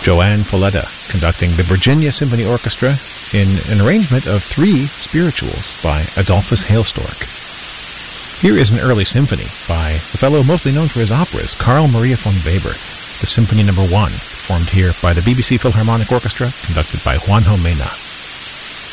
Joanne Folletta conducting the Virginia Symphony Orchestra in an arrangement of 3 spirituals by Adolphus Hailstork. Here is an early symphony by the fellow mostly known for his operas, Carl Maria von Weber, the Symphony No. 1, performed here by the BBC Philharmonic Orchestra, conducted by Juanjo Mena.